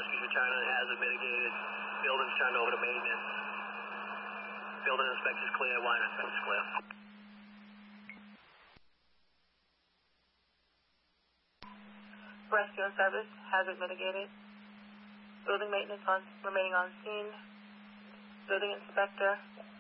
rescue's returning hazard mitigated. Building's turned over to maintenance. Building inspector's clear, wire inspector's clear. Rescue and service, hazard mitigated. Building maintenance remaining on scene. Building inspector